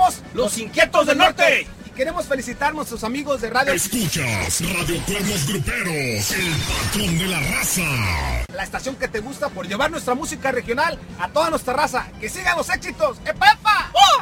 somos Los Inquietos del Norte. Y queremos felicitar a nuestros amigos de radio. Escuchas Radio Cuernos Gruperos, el patrón de la raza. La estación que te gusta por llevar nuestra música regional a toda nuestra raza. ¡Que sigan los éxitos! ¡Epa, epa!